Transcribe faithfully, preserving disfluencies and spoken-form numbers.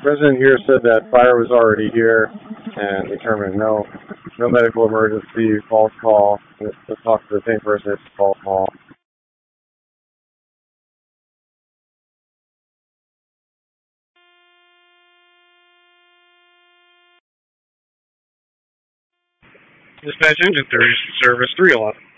Resident here said that fire was already here and determined no no medical emergency, false call. Let's, let's talk to the same person. It's a false call. Dispatch engine three, service three eleven.